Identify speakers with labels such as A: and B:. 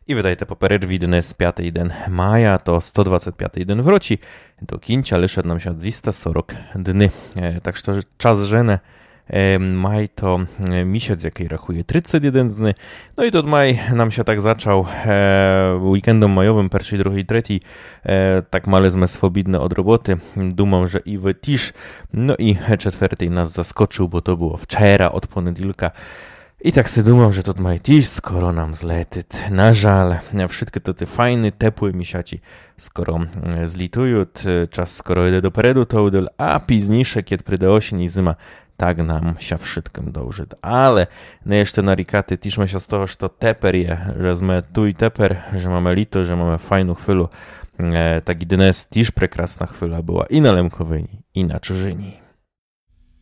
A: І видайте по перерві днес 5-й день мая, то 125-й день в році, до кінця лише нам ще 240 дni. Так що час жене maj to miesiąc, jaki rachuje 31 dni. No i to maj nam się tak zaczął weekendom majowym, 1, 2, 3. Tak male sme swobodne od roboty. Dumam, że i wy też. No i 4 nas zaskoczył, bo to było wczoraj od poniedziałka. I tak sobie dumam, że to maj też skoro nam zletyt. Na żal, wszystkie to te fajne, ciepłe miesiące skoro zlitują, czas skoro idę do peredu, to udel, a późniejsze, kiedy przyjdzie osień i zima, tak nam się wszystkim dąży. Ale jeszcze narikaty tiszmy się z tego, że to teper je, że sme tu i teper, że mamy lito, że mamy fajną chwilę. Tak i dnes też prekrasna chwila była i na Lemkowyni, i na Czyżyni.